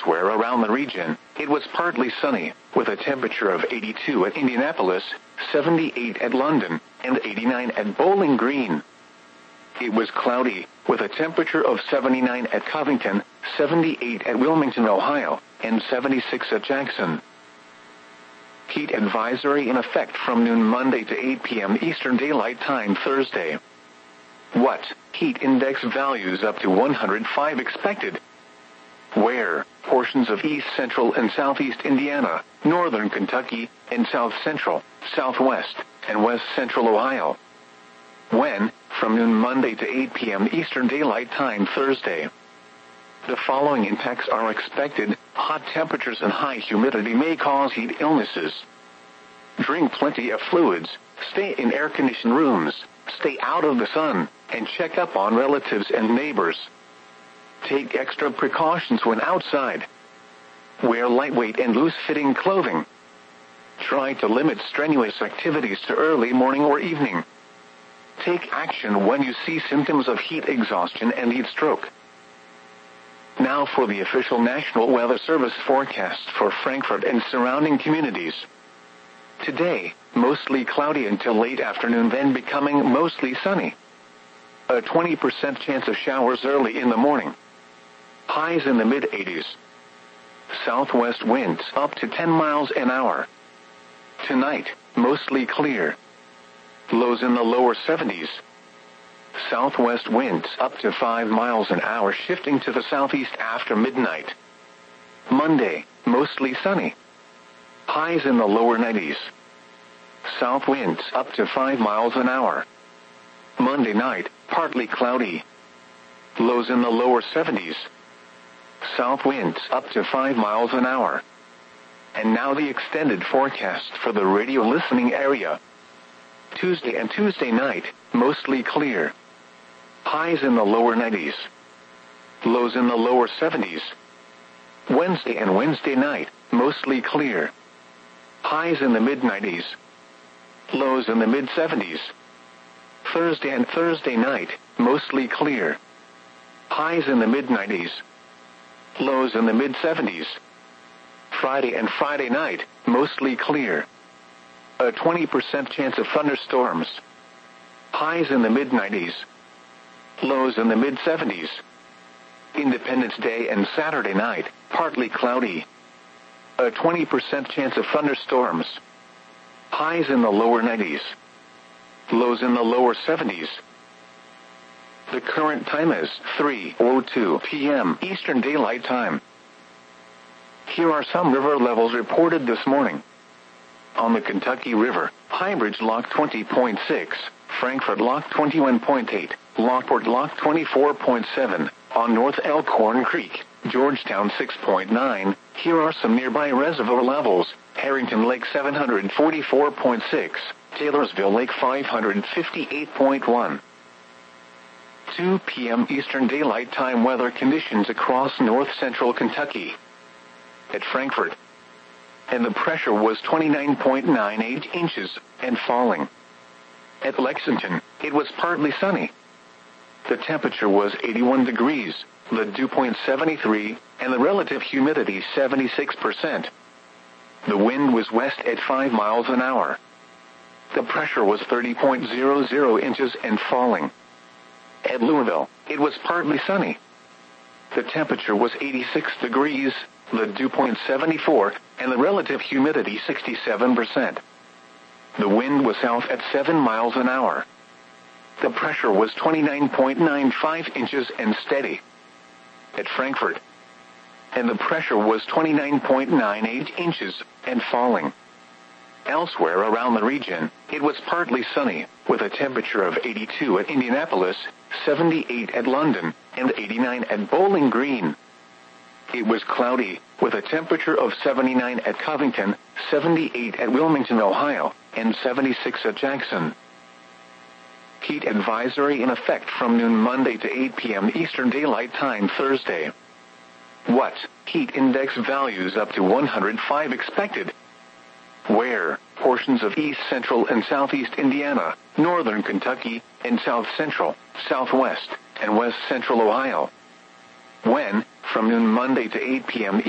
Elsewhere around the region, it was partly sunny, with a temperature of 82 at Indianapolis, 78 at London, and 89 at Bowling Green. It was cloudy, with a temperature of 79 at Covington, 78 at Wilmington, Ohio, and 76 at Jackson. Heat advisory in effect from noon Monday to 8 p.m. Eastern Daylight Time Thursday. What? Heat index values up to 105 expected. Where? Portions of east central and southeast Indiana, northern Kentucky, and south central, southwest, and west central Ohio. When? From noon Monday to 8 p.m. Eastern Daylight Time Thursday. The following impacts are expected. Hot temperatures and high humidity may cause heat illnesses. Drink plenty of fluids, stay in air-conditioned rooms, stay out of the sun, and check up on relatives and neighbors. Take extra precautions when outside. Wear lightweight and loose-fitting clothing. Try to limit strenuous activities to early morning or evening. Take action when you see symptoms of heat exhaustion and heat stroke. Now for the official National Weather Service forecast for Frankfort and surrounding communities. Today, mostly cloudy until late afternoon, then becoming mostly sunny. A 20% chance of showers early in the morning. Highs in the mid-80s. Southwest winds up to 10 miles an hour. Tonight, mostly clear. Lows in the lower 70s. Southwest winds up to 5 miles an hour, shifting to the southeast after midnight. Monday, mostly sunny. Highs in the lower 90s. South winds up to 5 miles an hour. Monday night, partly cloudy. Lows in the lower 70s. South winds up to 5 miles an hour. And now the extended forecast for the radio listening area. Tuesday and Tuesday night, mostly clear. Highs in the lower 90s. Lows in the lower 70s. Wednesday and Wednesday night, mostly clear. Highs in the mid-90s. Lows in the mid-70s. Thursday and Thursday night, mostly clear. Highs in the mid-90s. Lows in the mid-70s. Friday and Friday night, mostly clear. A 20% chance of thunderstorms. Highs in the mid-90s. Lows in the mid-70s. Independence Day and Saturday night, partly cloudy. A 20% chance of thunderstorms. Highs in the lower 90s. Lows in the lower 70s. The current time is 3:02 p.m. Eastern Daylight Time. Here are some river levels reported this morning. On the Kentucky River, Highbridge Lock 20.6, Frankfort Lock 21.8, Lockport Lock 24.7, on North Elkhorn Creek, Georgetown 6.9. Here are some nearby reservoir levels. Harrington Lake 744.6, Taylorsville Lake 558.1. 2 p.m. Eastern Daylight Time weather conditions across north central Kentucky. At Frankfort, and the pressure was 29.98 inches and falling. At Lexington, it was partly sunny. The temperature was 81 degrees, the dew point 73, and the relative humidity 76%. The wind was west at 5 miles an hour. The pressure was 30.00 inches and falling. At Louisville, it was partly sunny. The temperature was 86 degrees, the dew point 74, and the relative humidity 67%. The wind was south at 7 miles an hour. The pressure was 29.95 inches and steady. At Frankfort, and the pressure was 29.98 inches and falling. Elsewhere around the region, it was partly sunny, with a temperature of 82 at Indianapolis, 78 at London, and 89 at Bowling Green. It was cloudy, with a temperature of 79 at Covington, 78 at Wilmington, Ohio, and 76 at Jackson. Heat advisory in effect from noon Monday to 8 p.m. Eastern Daylight Time Thursday. What? Heat index values up to 105 expected. Where? Portions of east central and southeast Indiana, northern Kentucky, and south central, southwest, and west central Ohio. When? From noon Monday to 8 p.m.